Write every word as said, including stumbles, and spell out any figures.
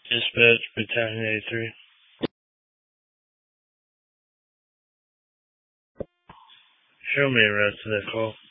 Dispatch Battalion eighty-three. Show me the rest of that call.